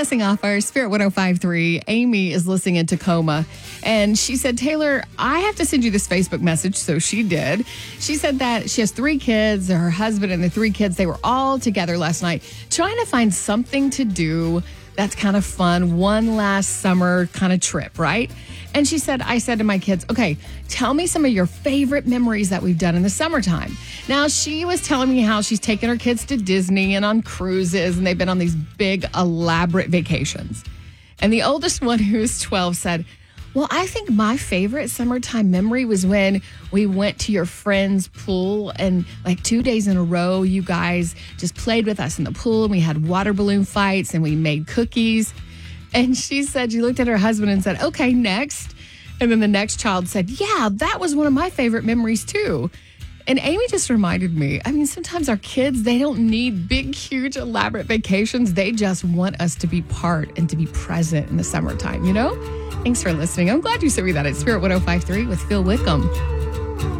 Blessing off our Spirit 105.3. Amy is listening in Tacoma. And she said, Taylor, I have to send you this Facebook message. So she did. She said that she has 3 kids. Her husband and the 3 kids, they were all together last night trying to find something to do that's kind of fun. One last summer kind of trip, right? And she said, I said to my kids, okay, tell me some of your favorite memories that we've done in the summertime. Now, she was telling me how she's taken her kids to Disney and on cruises, and they've been on these big, elaborate vacations. And the oldest one, who's 12, said, well, I think my favorite summertime memory was when we went to your friend's pool and like 2 days in a row, you guys just played with us in the pool and we had water balloon fights and we made cookies. And she said, she looked at her husband and said, okay, next. And then the next child said, yeah, that was one of my favorite memories too. And Amy just reminded me, I mean, sometimes our kids, they don't need big, huge, elaborate vacations. They just want us to be part and to be present in the summertime, you know? Thanks for listening. I'm glad you sent me that at Spirit 105.3 with Phil Wickham.